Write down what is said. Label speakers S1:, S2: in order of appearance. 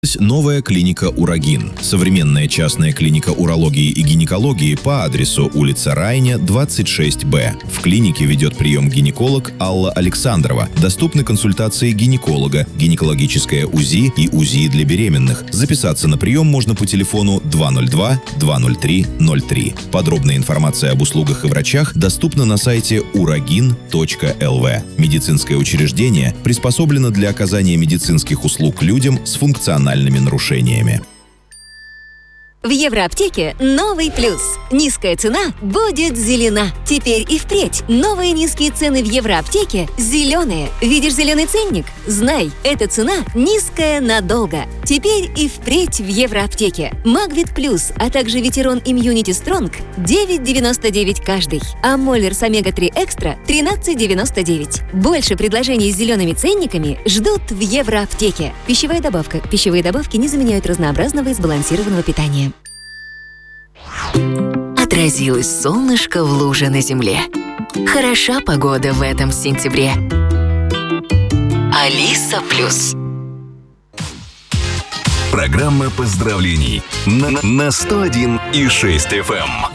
S1: Новая клиника «Урагин». Современная частная клиника урологии и гинекологии по адресу улица Райня, 26Б. В клинике ведет прием гинеколог Алла Александрова. Доступны консультации гинеколога, гинекологическое УЗИ и УЗИ для беременных. Записаться на прием можно по телефону 202-203-03. Подробная информация об услугах и врачах доступна на сайте uragin.lv. Медицинское учреждение приспособлено для оказания медицинских услуг людям с функциональными нарушениями.
S2: В Евроаптеке новый плюс. Низкая цена будет зелена. Теперь и впредь новые низкие цены в Евроаптеке зеленые. Видишь зеленый ценник? Знай, эта цена низкая надолго. Теперь и впредь в Евроаптеке. Магвит Плюс, а также Ветерон Имьюнити Стронг 9,99 каждый. А Моллерс Омега-3 Экстра 13,99. Больше предложений с зелеными ценниками ждут в Евроаптеке. Пищевая добавка. Пищевые добавки не заменяют разнообразного и сбалансированного питания.
S3: Отразилось солнышко в луже на земле. Хороша погода в этом сентябре. Алиса Плюс.
S4: Программа поздравлений на 101,6 FM.